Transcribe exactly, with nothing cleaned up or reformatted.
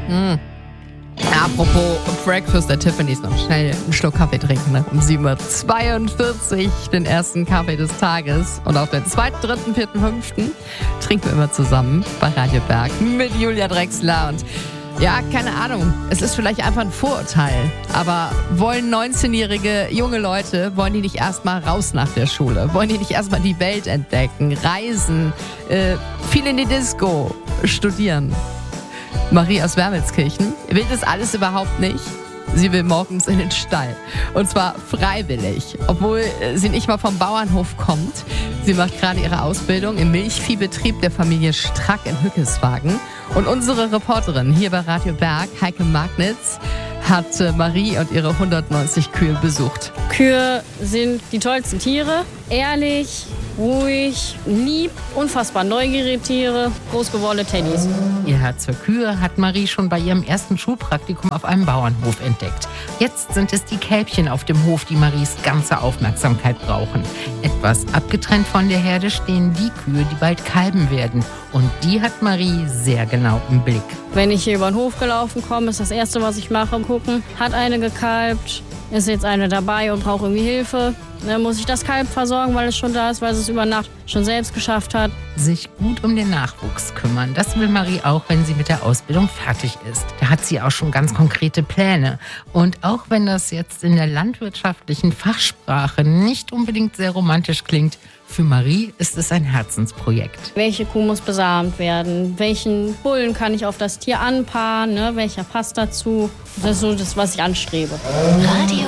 Mm. Apropos Breakfast at Tiffany's, noch schnell einen Schluck Kaffee trinken. Ne? Um sieben Uhr zweiundvierzig den ersten Kaffee des Tages. Und auf den zweiten, dritten, vierten, fünften trinken wir immer zusammen bei Radio Berg mit Julia Drechsler. Und ja, keine Ahnung, es ist vielleicht einfach ein Vorurteil. Aber wollen neunzehnjährige junge Leute, wollen die nicht erstmal raus nach der Schule? Wollen die nicht erstmal die Welt entdecken, reisen, äh, viel in die Disco, studieren? Marie aus Wermelskirchen will das alles überhaupt nicht. Sie will morgens in den Stall. Und zwar freiwillig, obwohl sie nicht mal vom Bauernhof kommt. Sie macht gerade ihre Ausbildung im Milchviehbetrieb der Familie Strack in Hückeswagen. Und unsere Reporterin hier bei Radio Berg, Heike Magnitz, hat Marie und ihre hundertneunzig Kühe besucht. Kühe sind die tollsten Tiere. Ehrlich, ruhig, lieb, unfassbar neugierige Tiere, großgewordene Teddys. Ihr Herz für Kühe hat Marie schon bei ihrem ersten Schulpraktikum auf einem Bauernhof entdeckt. Jetzt sind es die Kälbchen auf dem Hof, die Maries ganze Aufmerksamkeit brauchen. Etwas abgetrennt von der Herde stehen die Kühe, die bald kalben werden. Und die hat Marie sehr genau im Blick. Wenn ich hier über den Hof gelaufen komme, ist das Erste, was ich mache, gucken, hat eine gekalbt, ist jetzt eine dabei und braucht irgendwie Hilfe. Dann muss ich das Kalb versorgen, weil es schon da ist, weil es es über Nacht schon selbst geschafft hat. Sich gut um den Nachwuchs kümmern, das will Marie auch, wenn sie mit der Ausbildung fertig ist. Da hat sie auch schon ganz konkrete Pläne. Und auch wenn das jetzt in der landwirtschaftlichen Fachsprache nicht unbedingt sehr romantisch klingt, für Marie ist es ein Herzensprojekt. Welche Kuh muss besamt werden? Welchen Bullen kann ich auf das Tier anpaaren? Ne? Welcher passt dazu? Das ist so das, was ich anstrebe. Radio